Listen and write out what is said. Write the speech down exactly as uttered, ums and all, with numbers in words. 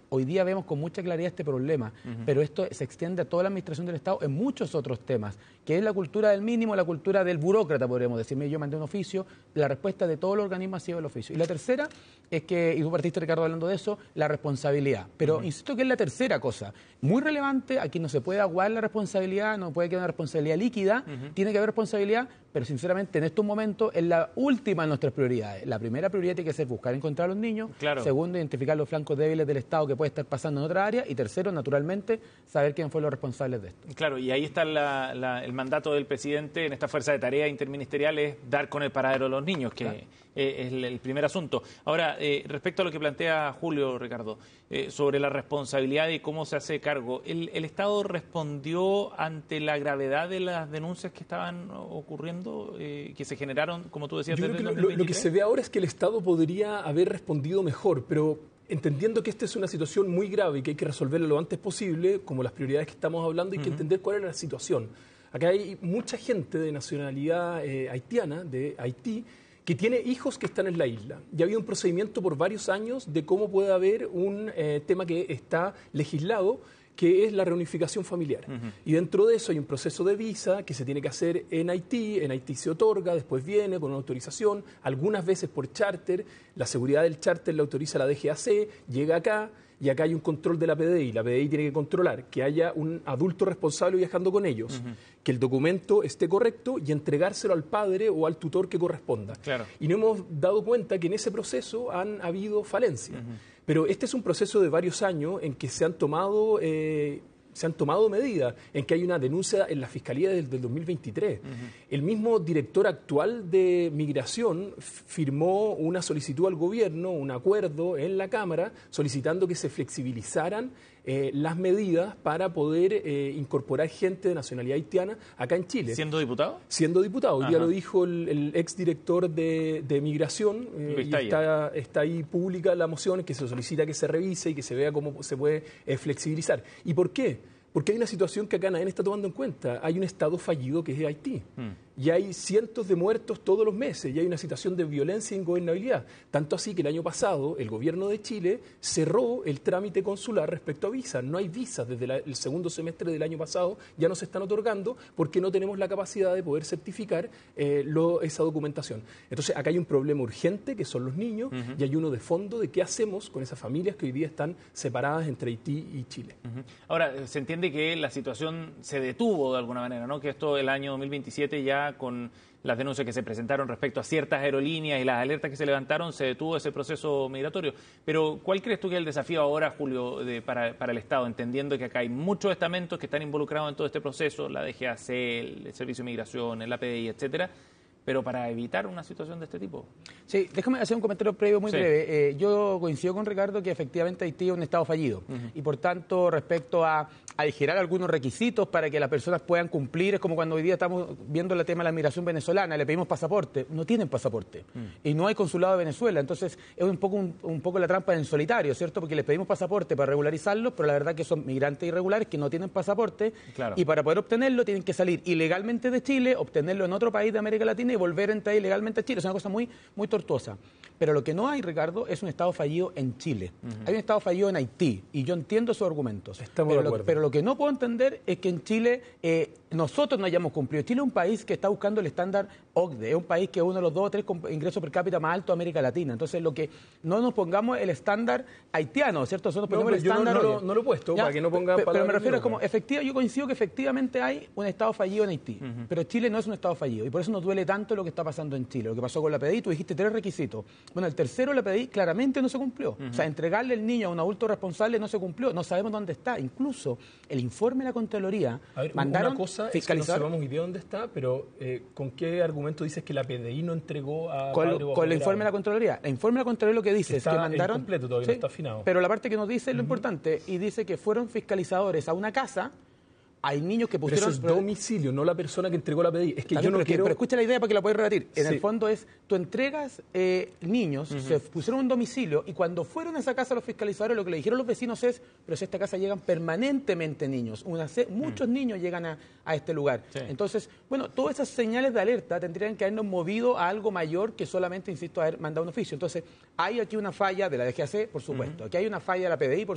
hoy día vemos con mucha claridad este problema, uh-huh. pero esto se extiende a toda la administración del Estado en muchos otros temas, que es la cultura del mínimo, la cultura del burócrata, podríamos decirme. Yo mandé un oficio, la respuesta de todos los organismos ha sido el oficio. Y la tercera es que, y tú partiste, Ricardo, hablando de eso, la responsabilidad. Pero uh-huh. insisto que es la tercera cosa, muy relevante. Aquí no se puede aguar la responsabilidad, no puede quedar una responsabilidad líquida, uh-huh. tiene que haber responsabilidad, pero sinceramente en estos momentos es la última de nuestras prioridades. La primera prioridad tiene que ser buscar encontrar a los niños, claro. segundo, identificar los flancos débiles del Estado que puede estar pasando en otra área, y tercero, naturalmente, saber quién fue los responsables de esto. Claro, y ahí está la, la, el mandato del presidente en esta fuerza de tarea interministerial, es dar con el paradero de los niños, que claro. es el, el primer asunto. Ahora, eh, respecto a lo que plantea Julio, Ricardo, eh, sobre la responsabilidad y cómo se hace cargo, ¿el, el Estado respondió ante la gravedad de las denuncias que estaban ocurriendo, eh, que se generaron, como tú decías, Yo desde creo el que dos mil veintitrés? Lo, lo que se ve ahora es que el Estado podría haber respondido mejor, pero entendiendo que esta es una situación muy grave y que hay que resolverla lo antes posible, como las prioridades que estamos hablando, hay uh-huh. que entender cuál es la situación. Acá hay mucha gente de nacionalidad eh, haitiana, de Haití, que tiene hijos que están en la isla. Ya había un procedimiento por varios años de cómo puede haber un eh, tema que está legislado, que es la reunificación familiar. Uh-huh. Y dentro de eso hay un proceso de visa que se tiene que hacer en Haití, en Haití se otorga, después viene con una autorización, algunas veces por charter, la seguridad del charter la autoriza la D G A C, llega acá, y acá hay un control de la P D I. La P D I tiene que controlar que haya un adulto responsable viajando con ellos, uh-huh. que el documento esté correcto y entregárselo al padre o al tutor que corresponda. Claro. Y nos hemos dado cuenta que en ese proceso han habido falencias. Uh-huh. Pero este es un proceso de varios años en que se han tomado... Eh, se han tomado medidas, en que hay una denuncia en la Fiscalía del, del dos mil veintitrés. Uh-huh. El mismo director actual de Migración firmó una solicitud al gobierno, un acuerdo en la Cámara, solicitando que se flexibilizaran eh, las medidas para poder eh, incorporar gente de nacionalidad haitiana acá en Chile. ¿Siendo diputado? Siendo diputado. Hoy día lo dijo el, el exdirector de, de Migración, eh, y está, está ahí pública la moción, que se solicita que se revise y que se vea cómo se puede eh, flexibilizar. ¿Y por qué? Porque hay una situación que acá nadie está tomando en cuenta. Hay un Estado fallido que es Haití. Mm. Y hay cientos de muertos todos los meses. Y hay una situación de violencia e ingobernabilidad. Tanto así que el año pasado el gobierno de Chile cerró el trámite consular respecto a visas. No hay visas desde la, el segundo semestre del año pasado. Ya no se están otorgando porque no tenemos la capacidad de poder certificar eh, lo, esa documentación. Entonces acá hay un problema urgente que son los niños. Uh-huh. Y hay uno de fondo de qué hacemos con esas familias que hoy día están separadas entre Haití y Chile. Uh-huh. Ahora, se entiende que la situación se detuvo de alguna manera, ¿no? Que esto el año dos mil veintisiete ya con las denuncias que se presentaron respecto a ciertas aerolíneas y las alertas que se levantaron, se detuvo ese proceso migratorio. Pero, ¿cuál crees tú que es el desafío ahora, Julio, de, para, para el Estado? Entendiendo que acá hay muchos estamentos que están involucrados en todo este proceso, la D G A C, el Servicio de Migración, el A P D I, etcétera, pero para evitar una situación de este tipo. Sí, déjame hacer un comentario previo muy sí. breve. Eh, yo coincido con Ricardo que efectivamente Haití es un Estado fallido. Uh-huh. Y por tanto, respecto a aligerar algunos requisitos para que las personas puedan cumplir, es como cuando hoy día estamos viendo el tema de la migración venezolana, le pedimos pasaporte, no tienen pasaporte. Uh-huh. Y no hay consulado de Venezuela. Entonces, es un poco, un, un poco la trampa en solitario, ¿cierto? Porque les pedimos pasaporte para regularizarlos, pero la verdad que son migrantes irregulares que no tienen pasaporte. Claro. Y para poder obtenerlo tienen que salir ilegalmente de Chile, obtenerlo en otro país de América Latina y volver a entrar ilegalmente a Chile. Es una cosa muy, muy tortuosa. Pero lo que no hay, Ricardo, es un Estado fallido en Chile. Uh-huh. Hay un Estado fallido en Haití, y yo entiendo sus argumentos. Estamos pero, de acuerdo. Lo, pero lo que no puedo entender es que en Chile eh, nosotros no hayamos cumplido. Chile es un país que está buscando el estándar O C D E, es un país que es uno de los dos o tres ingresos per cápita más altos de América Latina. Entonces, lo que no nos pongamos el estándar haitiano, ¿cierto? Nosotros no, ponemos el estándar... No, no, no lo he puesto, ¿ya? Para que no ponga Pero, palabras. pero me refiero a como, efectiva, yo coincido que efectivamente hay un Estado fallido en Haití, uh-huh. pero Chile no es un Estado fallido, y por eso nos duele tanto lo que está pasando en Chile. Lo que pasó con la P D I, tú dijiste tres requisitos. Bueno, el tercero, la P D I, claramente no se cumplió. Uh-huh. O sea, entregarle el niño a un adulto responsable no se cumplió, no sabemos dónde está. Incluso el informe de la Contraloría a ver, mandaron una cosa fiscalizar... es que no sabemos idea dónde está, pero eh, ¿con qué argumento dices que la P D I no entregó a con, padre o con el informe de la Contraloría? El informe de la Contraloría lo que dice que es que mandaron... completo, todavía sí, no está afinado. Pero la parte que nos dice es lo uh-huh. importante, y dice que fueron fiscalizadores a una casa. Hay niños que pusieron... Pero eso es domicilio, no la persona que entregó la P D I. Es que yo no pero quiero... Que, pero escucha la idea para que la puedas rebatir. En sí. el fondo es, tú entregas eh, niños, uh-huh. se pusieron un domicilio, y cuando fueron a esa casa los fiscalizadores, lo que le dijeron los vecinos es, pero si a esta casa llegan permanentemente niños, una, muchos uh-huh. niños llegan a, a este lugar. Sí. Entonces, bueno, todas esas señales de alerta tendrían que habernos movido a algo mayor que solamente, insisto, haber mandado un oficio. Entonces, hay aquí una falla de la D G A C, por supuesto. Uh-huh. Aquí hay una falla de la P D I, por